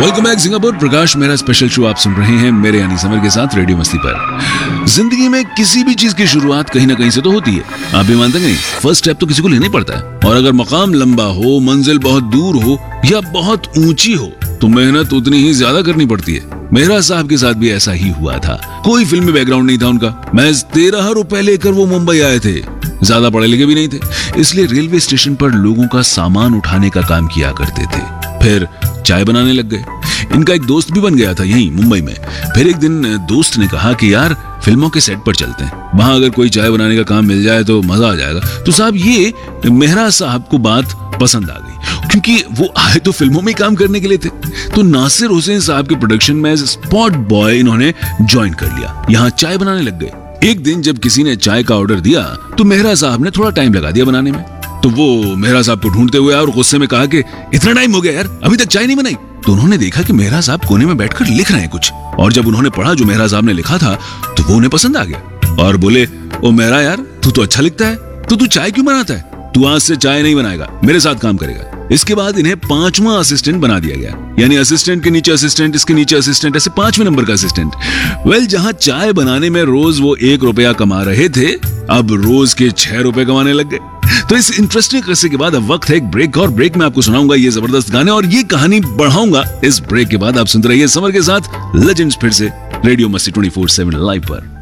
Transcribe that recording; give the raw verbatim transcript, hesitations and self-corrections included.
Welcome back Singapore. प्रकाश मेरा special show आप सुन रहे हैं मेरे यानी समर के साथ रेडियो मस्ती पर। जिंदगी में किसी भी चीज की शुरुआत कहीं ना कहीं से तो होती है, आप भी मानते नहीं? फर्स्ट स्टेप तो किसी को लेना ही पड़ता है, और अगर मकाम लंबा हो, मंजिल बहुत दूर हो या बहुत ऊंची हो तो मेहनत उतनी ही ज्यादा करनी पड़ती है। मेहरा साहब के साथ भी ऐसा ही हुआ था। कोई फिल्मी बैकग्राउंड नहीं था उनका, महज तेरह रुपए लेकर वो मुंबई आए थे। ज्यादा पढ़े लिखे भी नहीं थे, इसलिए रेलवे स्टेशन पर लोगों का सामान उठाने का काम किया करते थे। फिर चाय बनाने लग गए। इनका एक दोस्त भी बन गया था यहीं मुंबई में। फिर एक दिन दोस्त ने कहा कि यार फिल्मों के सेट पर चलते हैं, वहां अगर कोई चाय बनाने का काम मिल जाए तो मजा आ जाएगा। तो साहब ये मेहरा साहब को बात पसंद आ गई, क्योंकि वो आए तो फिल्मों में काम करने के लिए थे। तो नासिर हुसैन साहब के प्रोडक्शन में एज स्पॉट बॉय इन्होंने ज्वाइन कर लिया, यहाँ चाय बनाने लग गए। एक दिन जब किसी ने चाय का ऑर्डर दिया तो मेहरा साहब ने थोड़ा टाइम लगा दिया बनाने में। तो वो मेहरा साहब को ढूंढते हुए और गुस्से में कहा कि इतना टाइम हो गया यार, अभी तक चाय नहीं बनाई। तो उन्होंने देखा कि मेहरा साहब कोने में बैठकर लिख रहे हैं कुछ, और जब उन्होंने पढ़ा जो मेहरा साहब ने लिखा था तो वो उन्हें पसंद आ गया और बोले, ओ मेहरा यार तू तो अच्छा लिखता है, तो तू चाय क्यों बनाता है? तू आज से चाय नहीं बनाएगा, मेरे साथ काम करेगा। इसके बाद इन्हें पांचवा असिस्टेंट बना दिया गया, यानी असिस्टेंट के नीचे असिस्टेंट, इसके नीचे असिस्टेंट, ऐसे पांचवें नंबर का असिस्टेंट। वेल, जहां चाय बनाने में रोज वो एक रुपया कमा रहे थे, अब रोज के छह रुपए कमाने लग गए। तो इस इंटरेस्टिंग किस्से के बाद अब वक्त है एक ब्रेक, और ब्रेक में आपको सुनाऊंगा ये जबरदस्त गाने और ये कहानी बढ़ाऊंगा। इस ब्रेक के बाद आप सुनते रहिए समर के साथ लेजेंड्स, फिर से रेडियो मस्ती ट्वेंटी फोर सेवन लाइव पर।